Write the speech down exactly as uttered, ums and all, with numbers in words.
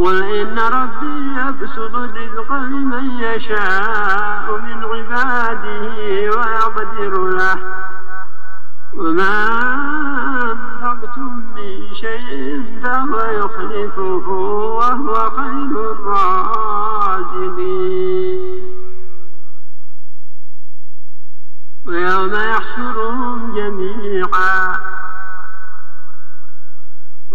وإن ربي يبسط الرزق لمن يشاء من عباده ويقدر له وما أنفقتم من شيء فهو يخلفه وهو خير الرازقين.